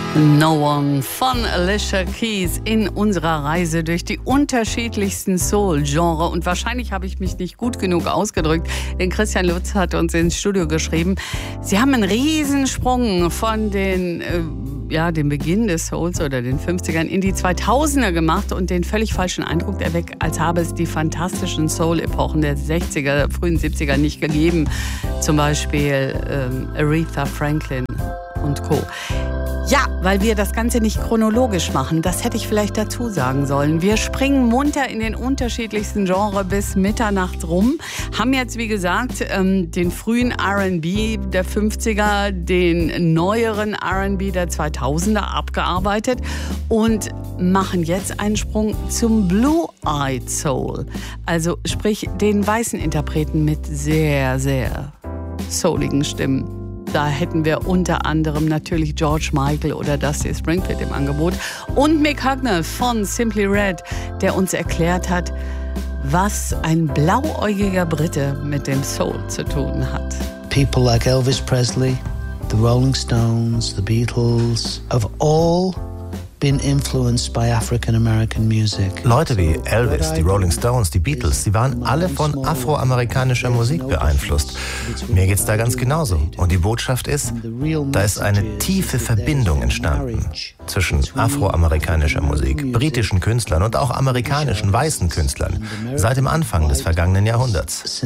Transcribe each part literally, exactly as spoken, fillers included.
No One von Alicia Keys in unserer Reise durch die unterschiedlichsten Soul-Genre. Und wahrscheinlich habe ich mich nicht gut genug ausgedrückt, denn Christian Lutz hat uns ins Studio geschrieben, sie haben einen Riesensprung von den, äh, ja, dem Beginn des Souls oder den fünfzigern in die zweitausender gemacht und den völlig falschen Eindruck erweckt, als habe es die fantastischen Soul-Epochen der sechziger, frühen siebziger nicht gegeben. Zum Beispiel ähm, Aretha Franklin und Co. Ja, weil wir das Ganze nicht chronologisch machen. Das hätte ich vielleicht dazu sagen sollen. Wir springen munter in den unterschiedlichsten Genres bis Mitternacht rum. Haben jetzt, wie gesagt, den frühen R and B der fünfziger, den neueren R and B der zweitausender abgearbeitet und machen jetzt einen Sprung zum Blue-Eyed Soul. Also sprich den weißen Interpreten mit sehr, sehr souligen Stimmen. Da hätten wir unter anderem natürlich George Michael oder Dusty Springfield im Angebot. Und Mick Hucknall von Simply Red, der uns erklärt hat, was ein blauäugiger Brite mit dem Soul zu tun hat. People like Elvis Presley, the Rolling Stones, the Beatles, have all been influenced by African American music. Leute wie Elvis, die Rolling Stones, die Beatles, sie waren alle von afroamerikanischer Musik beeinflusst. Mir geht's da ganz genauso. Und die Botschaft ist, da ist eine tiefe Verbindung entstanden zwischen afroamerikanischer Musik, britischen Künstlern und auch amerikanischen weißen Künstlern seit dem Anfang des vergangenen Jahrhunderts.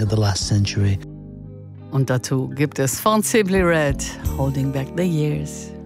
Und dazu gibt es von Simply Red Holding Back the Years.